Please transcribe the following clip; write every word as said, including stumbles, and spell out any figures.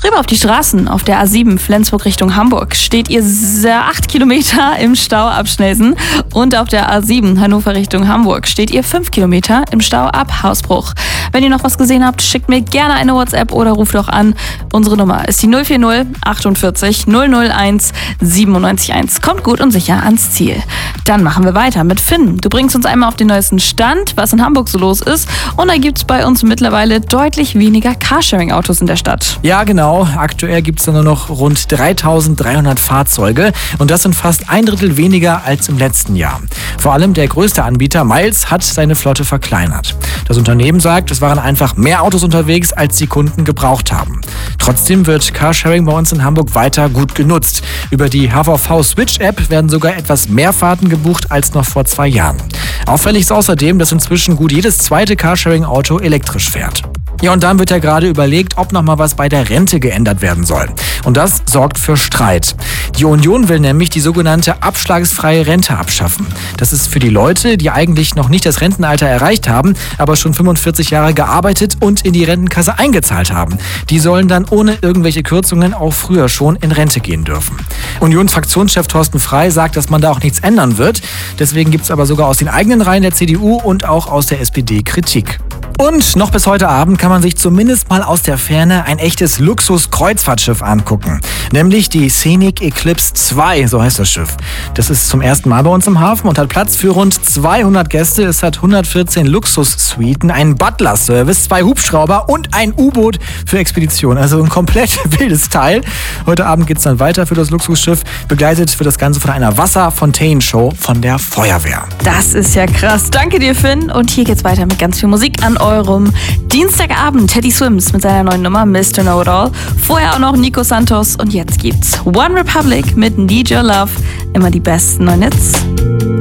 Rüber auf die Straßen. Auf der A sieben Flensburg Richtung Hamburg steht ihr acht Kilometer im Stau ab Schnelsen. Und auf der A sieben Hannover Richtung Hamburg steht ihr fünf Kilometer im Stau ab Hausbruch. Wenn ihr noch was gesehen habt, schickt mir gerne eine WhatsApp oder ruft doch an. Unsere Nummer ist die null vier null achtundvierzig null null eins siebenundneunzig eins. Kommt gut und sicher ans Ziel. Dann machen wir weiter mit Finn. Du bringst uns einmal auf den neuesten Stand, was in Hamburg so los ist. Und da gibt es bei uns mittlerweile deutlich weniger Carsharing-Autos in der Stadt. Ja, genau. Aktuell gibt es da nur noch rund dreitausenddreihundert Fahrzeuge. Und das sind fast ein Drittel weniger als im letzten Jahr. Vor allem der größte Anbieter, Miles, hat seine Flotte verkleinert. Das Unternehmen sagt, es waren einfach mehr Autos unterwegs, als die Kunden gebraucht haben. Trotzdem wird Carsharing bei uns in Hamburg weiter gut genutzt. Über die H V V-Switch-App werden sogar etwas mehr Fahrten gebucht als noch vor zwei Jahren. Auffällig ist außerdem, dass inzwischen gut jedes zweite Carsharing-Auto elektrisch fährt. Ja, und dann wird ja gerade überlegt, ob noch mal was bei der Rente geändert werden soll. Und das sorgt für Streit. Die Union will nämlich die sogenannte abschlagsfreie Rente abschaffen. Das ist für die Leute, die eigentlich noch nicht das Rentenalter erreicht haben, aber schon fünfundvierzig Jahre gearbeitet und in die Rentenkasse eingezahlt haben. Die sollen dann ohne irgendwelche Kürzungen auch früher schon in Rente gehen dürfen. Unionsfraktionschef Thorsten Frey sagt, dass man da auch nichts ändern wird. Deswegen gibt es aber sogar aus den eigenen Reihen der C D U und auch aus der S P D Kritik. Und noch bis heute Abend kann man sich zumindest mal aus der Ferne ein echtes Luxus-Kreuzfahrtschiff angucken. Nämlich die Scenic Eclipse zwei, so heißt das Schiff. Das ist zum ersten Mal bei uns im Hafen und hat Platz für rund zweihundert Gäste. Es hat hundertvierzehn Luxus-Suiten, einen Butler-Service, zwei Hubschrauber und ein U-Boot für Expedition. Also ein komplett wildes Teil. Heute Abend geht es dann weiter für das Luxusschiff. Begleitet wird das Ganze von einer Wasser-Fontänen-Show von der Feuerwehr. Das ist ja krass. Danke dir, Finn. Und hier geht's weiter mit ganz viel Musik an eurem Dienstagabend. Teddy Swims mit seiner neuen Nummer Mister Know-It-All. Vorher auch noch Nico Santos und jetzt gibt's One Republic mit Need Your Love. Immer die besten neuen Hits.